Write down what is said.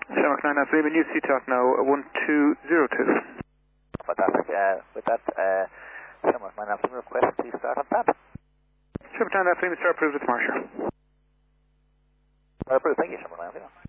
Shamrock 9 Alpha Lima, New Talk now, 1202. Fantastic. With that, Shamrock 9 Alpha Lima, request to start on tap. Shamrock 9 Alpha Lima, start approved with Marshall. Approved, thank you, Shamrock 9 Alpha Lima.